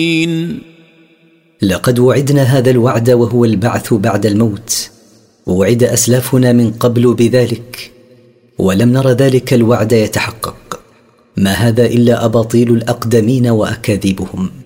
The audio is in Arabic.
لقد وعدنا هذا الوعد وهو البعث بعد الموت، ووعد أسلافنا من قبل بذلك ولم نر ذلك الوعد يتحقق. ما هذا إلا أباطيل الأقدمين وأكاذيبهم.